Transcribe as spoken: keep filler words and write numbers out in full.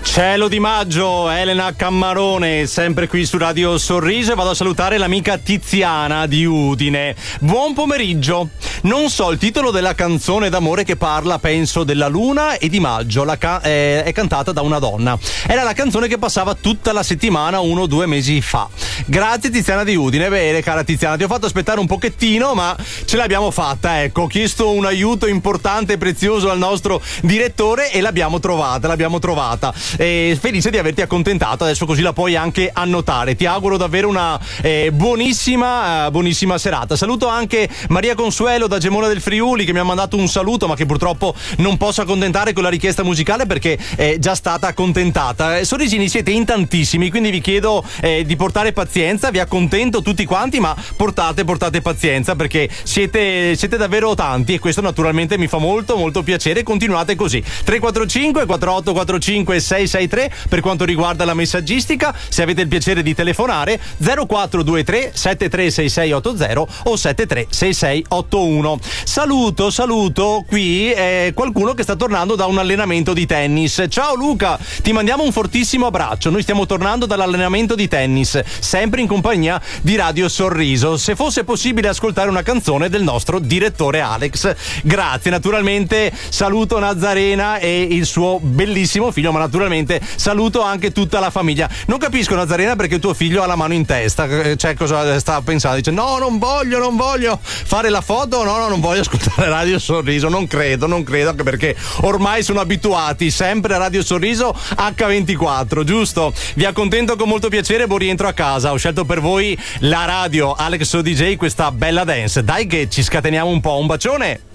Cielo di maggio, Elena Cammarone, sempre qui su Radio Sorriso, e vado a salutare l'amica Tiziana di Udine. Buon pomeriggio. Non so il titolo della canzone d'amore che parla, penso, della luna e di maggio. La ca- è, è cantata da una donna. Era la canzone che passava tutta la settimana uno o due mesi fa. Grazie Tiziana di Udine. Bene, cara Tiziana, ti ho fatto aspettare un pochettino, ma ce l'abbiamo fatta, ecco. Ho chiesto un aiuto importante e prezioso al nostro direttore e l'abbiamo trovata, l'abbiamo trovata. E felice di averti accontentato, adesso così la puoi anche annotare. Ti auguro davvero una eh, buonissima eh, buonissima serata. Saluto anche Maria Consuelo da Gemona del Friuli, che mi ha mandato un saluto, ma che purtroppo non posso accontentare con la richiesta musicale perché è già stata accontentata. Eh, Sorrisini, siete in tantissimi, quindi vi chiedo eh, di portare pazienza. Vi accontento tutti quanti, ma portate portate pazienza, perché siete, siete davvero tanti e questo naturalmente mi fa molto molto piacere. Continuate così. tre quattro cinque quattro otto quattro cinque sei sei tre per quanto riguarda la messaggistica. Se avete il piacere di telefonare, zero quattro due tre sette tre sei sei otto zero o sette tre sei sei otto uno. Saluto, saluto qui eh, qualcuno che sta tornando da un allenamento di tennis. Ciao Luca, ti mandiamo un fortissimo abbraccio. Noi stiamo tornando dall'allenamento di tennis, sempre in compagnia di Radio Sorriso. Se fosse possibile ascoltare una canzone del nostro direttore Alex. Grazie, naturalmente saluto Nazarena e il suo bellissimo figlio, ma naturalmente saluto anche tutta la famiglia. Non capisco, Nazarena, perché tuo figlio ha la mano in testa, cioè cosa sta pensando? Dice no, non voglio, non voglio fare la foto, no, no, non voglio ascoltare Radio Sorriso. Non credo, non credo, anche perché ormai sono abituati sempre a Radio Sorriso acca ventiquattro, giusto? Vi accontento con molto piacere, buon rientro a casa. Ho scelto per voi la radio Alex O D J, questa bella dance. Dai che ci scateniamo un po', un bacione!